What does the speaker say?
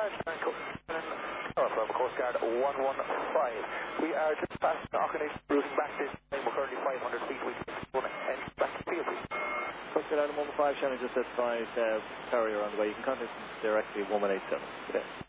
from Coast Guard 115. We are just past Auchinleck, routing back this time. We're currently 500 feet. We can end back to field, please. Coast Guard Ireland 115, Shannon just said 5 carrier on the way. You can contact them directly 1187 today.